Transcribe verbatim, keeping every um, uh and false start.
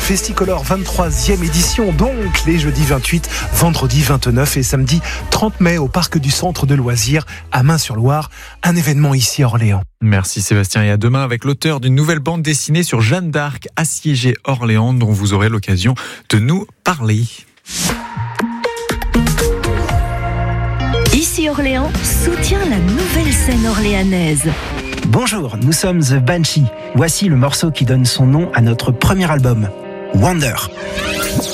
Festicolor vingt-troisième édition, donc les jeudis vingt-huit, vendredi vingt-neuf et samedi trente mai au Parc du Centre de Loisirs à Main-sur-Loire. Un événement ici à Orléans. Merci Sébastien, et à demain avec l'auteur d'une nouvelle bande dessinée sur Jeanne d'Arc, assiégée Orléans, dont vous aurez l'occasion de nous parler. Ici Orléans soutient la nouvelle scène orléanaise. Bonjour, nous sommes The Banshee. Voici le morceau qui donne son nom à notre premier album, Wonder.